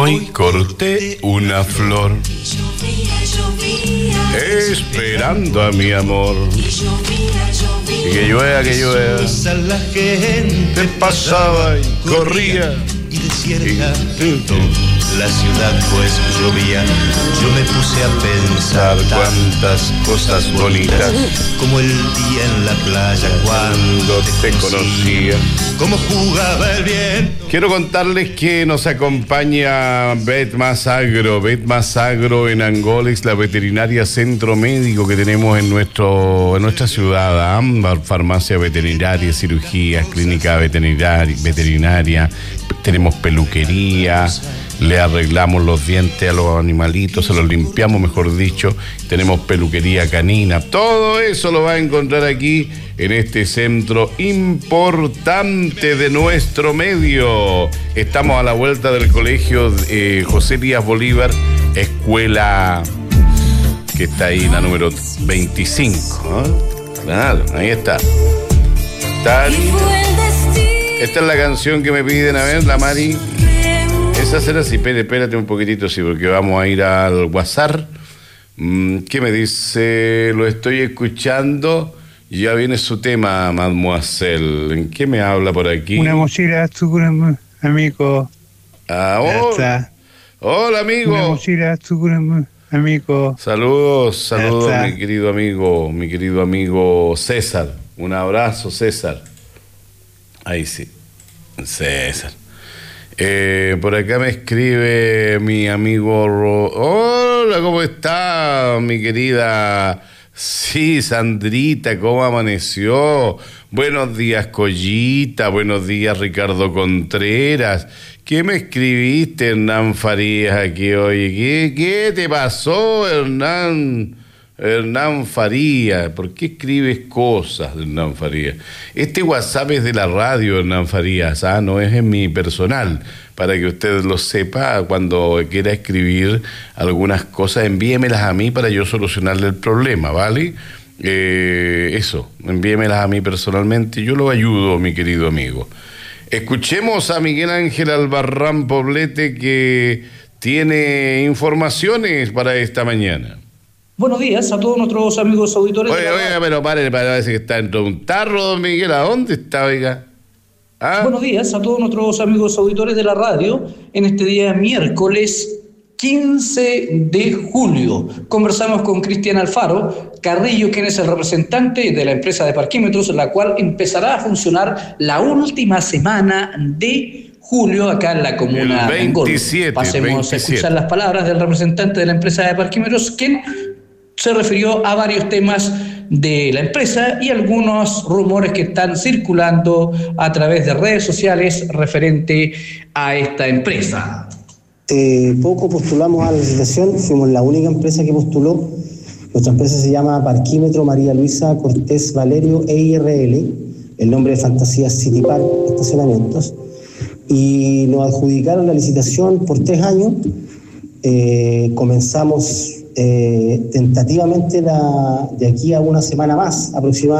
Hoy corté una flor, esperando a mi amor. Y que llueva, La gente pasaba y corría. y desierta la ciudad pues llovía. Yo me puse a pensar Cuántas cosas bonitas como el día en la playa cuando te conocía. cómo jugaba el viento. Quiero contarles que nos acompaña Vetmas Agro en Angolex, la veterinaria centro médico que tenemos en nuestra ciudad. Farmacia veterinaria, cirugías, clínica veterinaria, tenemos peluquería, le arreglamos los dientes a los animalitos, se los limpiamos, mejor dicho, tenemos peluquería canina. Todo eso lo va a encontrar aquí en este centro importante de nuestro medio. Estamos a la vuelta del colegio José Díaz Bolívar, escuela que está ahí en la número 25, ¿no? Claro, ahí está. Esta es la canción que me piden, a ver, la Mari. Esa será así, espérate un poquitito, sí, porque vamos a ir al WhatsApp. ¿Qué me dice? Lo estoy escuchando. Ya viene su tema, mademoiselle. ¿En qué me habla por aquí? Una mochila azul, amigo. Hola. Hola, amigo. Una mochila azul, amigo. Saludos, mi querido amigo César. Un abrazo, César. Ahí sí, César. Por acá me escribe mi amigo Hola, ¿cómo está, mi querida? Sí, Sandrita, ¿cómo amaneció? Buenos días, Collita. Buenos días, Ricardo Contreras. ¿Qué me escribiste, Hernán Farías, aquí hoy? ¿Qué te pasó, Hernán Farías? ¿Por qué escribes cosas, Hernán Farías? Este WhatsApp es de la radio, Hernán Farías, no es en mi personal. Para que usted lo sepa, cuando quiera escribir algunas cosas, envíemelas a mí para yo solucionarle el problema, ¿vale? Eso, envíemelas a mí personalmente, yo lo ayudo, mi querido amigo. Escuchemos a Miguel Ángel Albarrán Poblete, que tiene informaciones para esta mañana. Buenos días a todos nuestros amigos auditores. Oye, pero parece que está dentro de un tarro, don Miguel. ¿A dónde está, oiga? Buenos días a todos nuestros amigos auditores de la radio en este día miércoles 15 de julio. Conversamos con Cristian Alfaro Carrillo, quien es el representante de la empresa de parquímetros, la cual empezará a funcionar la última semana de julio acá en la comuna de Angol. Pasemos a escuchar las palabras del representante de la empresa de parquímetros, quien se refirió a varios temas de la empresa y algunos rumores que están circulando a través de redes sociales referente a esta empresa. Poco postulamos a la licitación, fuimos la única empresa que postuló. Nuestra empresa se llama Parquímetro María Luisa Cortés Valerio EIRL, el nombre de fantasía City Park Estacionamientos, y nos adjudicaron la licitación por 3 años. Comenzamos tentativamente de aquí a una semana más aproximadamente.